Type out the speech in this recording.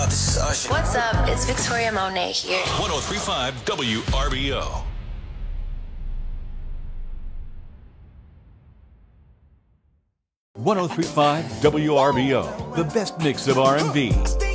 This is Usher. What's up? It's Victoria Monet here. 1035 WRBO. 1035 WRBO, the best mix of R&B,